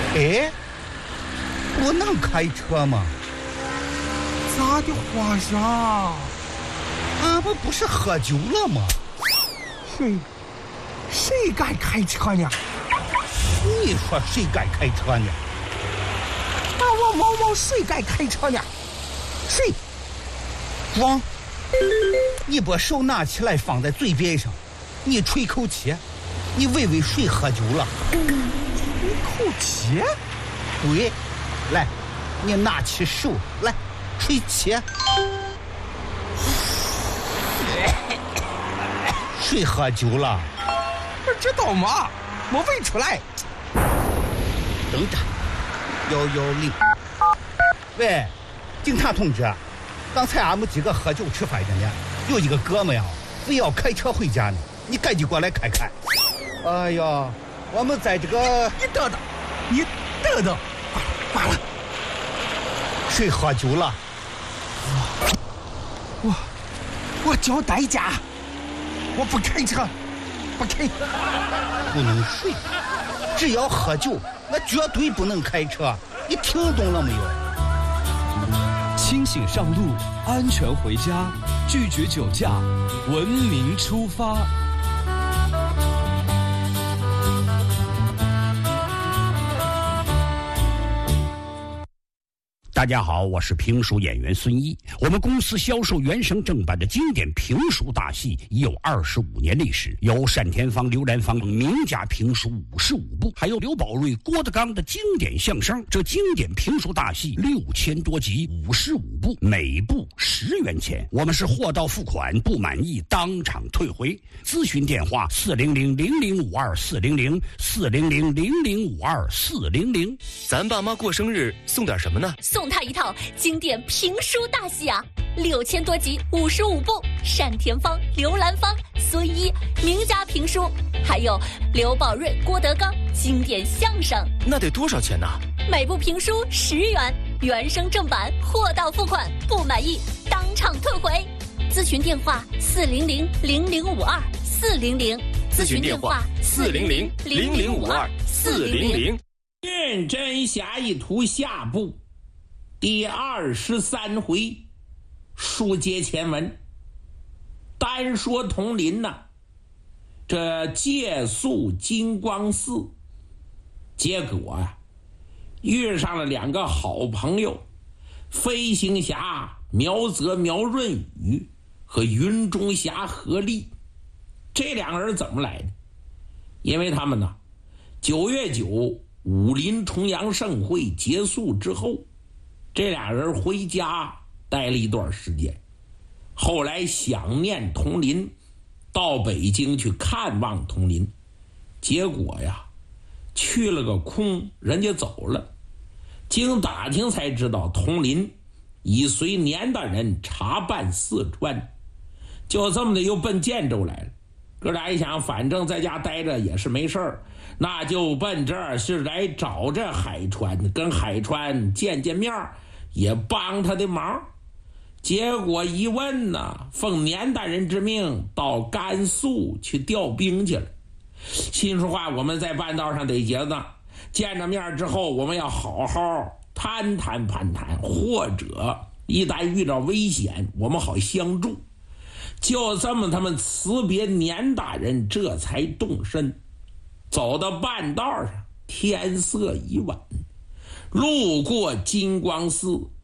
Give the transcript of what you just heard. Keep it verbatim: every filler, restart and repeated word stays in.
哎，不能开车吗？ 咋的，皇上？ 俺们不是喝酒了吗？ 谁谁敢开车呢？ 你说谁敢开车呢？ 俺王毛毛谁敢开车呢？谁？ 王，你把手拿起来放在嘴边上，你吹口气，你问问谁喝酒了？ 吹口气？ 对，来，你拿起手来，吹气。谁喝酒了？ 不知道吗？我问出来。 等着，幺幺零。喂，警察同志，刚才俺们几个喝酒吃饭着呢，有一个哥们呀，非要开车回家呢，你赶紧过来看看。哎呀，我们在这个…… 你等等，你等等，完了， 谁喝酒了？ 我我交代价，我不开车，不开。 不能睡，只要喝酒，那绝对不能开车。你听懂了没有？ 清醒上路，安全回家，拒绝酒驾，文明出发。 大家好，我是评书演员孙一。我们公司销售原声正版的经典评书大戏已有二十五年历史，有单田芳、刘兰芳名家评书五十五部，还有刘宝瑞、郭德纲的经典相声。这经典评书大戏六千多集，五十五部，每部十元钱。我们是货到付款，不满意当场退回。咨询电话：四零零零零五二四零零四零零零零五二四零零。 咱爸妈过生日送点什么呢？ 送他一套经典评书大戏啊，六千多集，五十五部，单田芳、刘兰芳、孙一名家评书，还有刘宝瑞、郭德纲经典相声。 那得多少钱呢？ 每部评书十元，原声正版，货到付款，不满意当场退回。咨询电话：四零零零零五二四零零。 咨询电话：四零零零零五二四零零。 认真下一图下部第二十三回，书接前文。单说佟林呐、啊，这借宿金光寺，结果啊，遇上了两个好朋友，飞行侠苗泽、苗润宇和云中侠何力。这两个人怎么来的？因为他们呢，九月九武林重阳盛会结束之后，这俩人回家待了一段时间，后来想念佟林，到北京去看望佟林，结果呀，去了个空，人家走了。经打听才知道，佟林已随年大人查办四川，就这么的又奔建州来了。哥俩一想，反正在家待着也是没事儿，那就奔这儿是来找这海川，跟海川见见面，也帮他的忙。结果一问呢，奉年大人之命到甘肃去调兵去了。心说话，我们在半道上得结呢，见着面之后，我们要好好谈谈攀谈，或者一旦遇到危险，我们好相助。就这么他们辞别年大人，这才动身。走到半道上，天色已晚，路过金光寺，